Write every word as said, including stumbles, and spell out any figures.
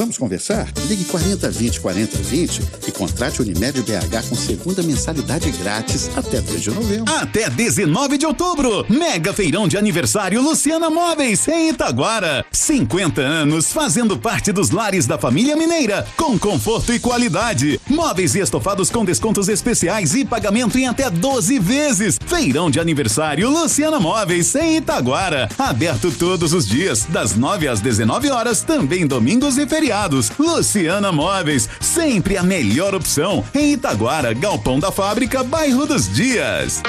Vamos conversar? Ligue quarenta vinte quarenta vinte e contrate Unimed B H com segunda mensalidade grátis até dois de novembro. Até dezenove de outubro, mega feirão de aniversário Luciana Móveis em Itaguara. cinquenta anos fazendo parte dos lares da família mineira, com conforto e qualidade. Móveis e estofados com descontos especiais e pagamento em até doze vezes. Feirão de aniversário Luciana Móveis em Itaguara. Aberto todos os dias, das nove às dezenove horas, também domingos e feriados. Luciana Móveis, sempre a melhor opção em Itaguara, Galpão da Fábrica, bairro dos Dias.